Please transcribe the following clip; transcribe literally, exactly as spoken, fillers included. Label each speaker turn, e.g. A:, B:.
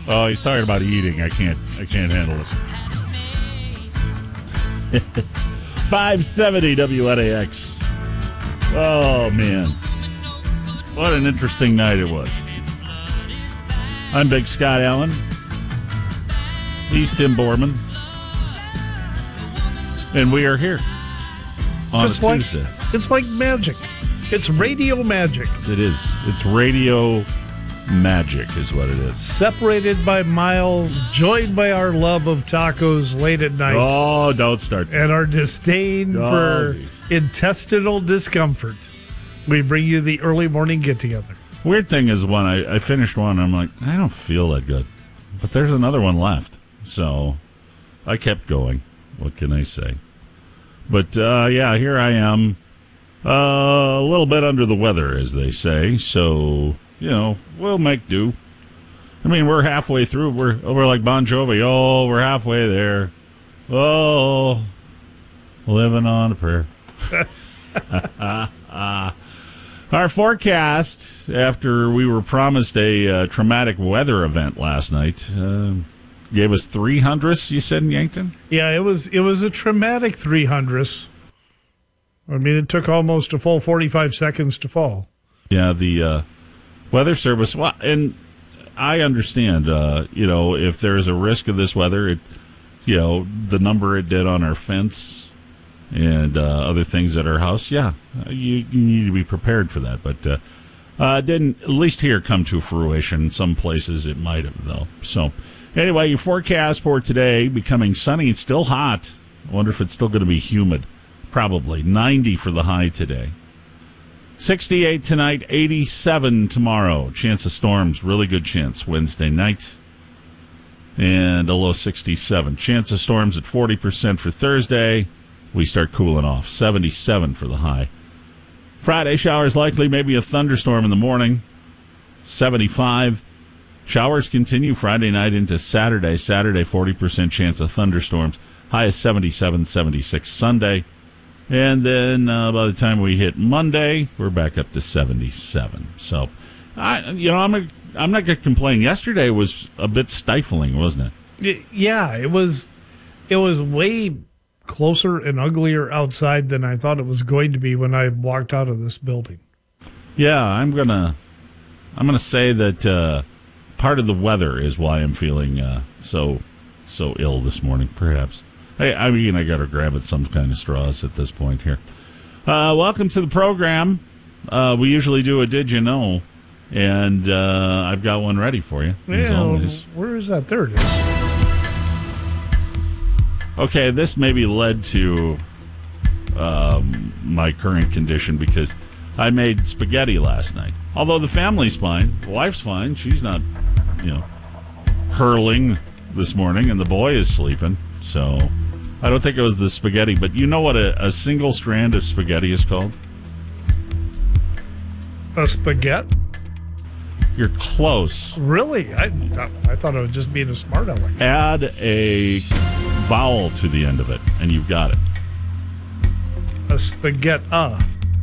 A: Oh, he's talking about eating. I can't. I can't handle it. five seventy W N A X. Oh man, what an interesting night it was. I'm Big Scott Allen. He's Tim Borman, and we are here on
B: it's
A: a
B: like,
A: Tuesday.
B: It's like magic. It's radio magic.
A: It is. It's radio magic is what it is.
B: Separated by miles, joined by our love of tacos late at night.
A: Oh, don't start.
B: And our disdain
A: oh,
B: for
A: geez.
B: intestinal discomfort. We bring you the early morning get-together.
A: Weird thing is when I, I finished one, I'm like, I don't feel that good. But there's another one left. So I kept going. What can I say? But, uh, yeah, here I am. Uh, a little bit under the weather, as they say. So, you know, we'll make do. I mean, we're halfway through. We're we're like Bon Jovi. Oh, we're halfway there. Oh, living on a prayer. Our forecast, after we were promised a uh, traumatic weather event last night, uh, gave us three hundredths, you said, in Yankton?
B: Yeah, it was it was a traumatic three hundredths. I mean, it took almost a full forty-five seconds to fall.
A: Yeah, the uh, Weather Service, well, and I understand, uh, you know, if there's a risk of this weather, it, you know, the number it did on our fence and uh, other things at our house, yeah, you, you need to be prepared for that. But uh, uh, didn't, at least here, come to fruition. In some places it might have, though. So, anyway, your forecast for today, becoming sunny. It's still hot. I wonder if it's still going to be humid. Probably. ninety for the high today. sixty-eight tonight, eighty-seven tomorrow. Chance of storms, really good chance Wednesday night. And a low sixty-seven. Chance of storms at forty percent for Thursday. We start cooling off. seventy-seven for the high. Friday, showers likely, maybe a thunderstorm in the morning. seventy-five. Showers continue Friday night into Saturday. Saturday, forty percent chance of thunderstorms. High is seventy-seven, seventy-six Sunday. And then uh, by the time we hit Monday, we're back up to seventy-seven. So, I, you know, I'm a, I'm not going to complain. Yesterday was a bit stifling, wasn't
B: it? Yeah, it was. It was way closer and uglier outside than I thought it was going to be when I walked out of this building.
A: Yeah, I'm gonna, I'm gonna say that uh, part of the weather is why I'm feeling uh, so, so ill this morning. Perhaps. Hey, I mean, I got to grab at some kind of straws at this point here. Uh, welcome to the program. Uh, we usually do a Did You Know? And uh, I've got one ready for you, as
B: yeah,
A: always.
B: Where is that? There it is.
A: Okay, this maybe led to um, my current condition because I made spaghetti last night. Although the family's fine. The wife's fine. She's not, you know, hurling this morning, and the boy is sleeping. So I don't think it was the spaghetti, but you know what a, a single strand of spaghetti is called?
B: A spaghetti?
A: You're close.
B: Really? I th- I thought I was just being a smart aleck.
A: Add a vowel to the end of it, and you've got it.
B: A spaghetti. Uh.